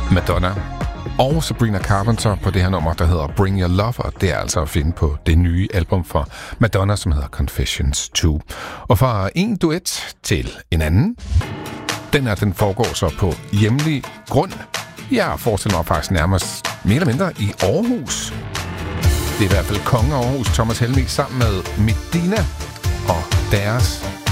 Madonna og Sabrina Carpenter på det her nummer, der hedder Bring Your Love, og det er altså at finde på det nye album for Madonna, som hedder Confessions 2. Og fra en duet til en anden, den foregår så på hjemlig grund. Jeg forestiller mig faktisk nærmest mere eller mindre i Aarhus. Det er i hvert fald kongen af Aarhus, Thomas Helmig, sammen med Medina og deres